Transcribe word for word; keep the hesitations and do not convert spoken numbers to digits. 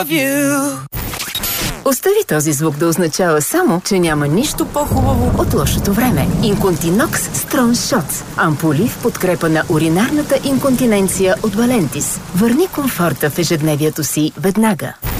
Остави този звук да означава само, че няма нищо по-хубаво от лошото време. Инконтинокс Strong Shots. Ампули в подкрепа на уринарната инконтиненция от Валентис. Върни комфорта в ежедневието си веднага.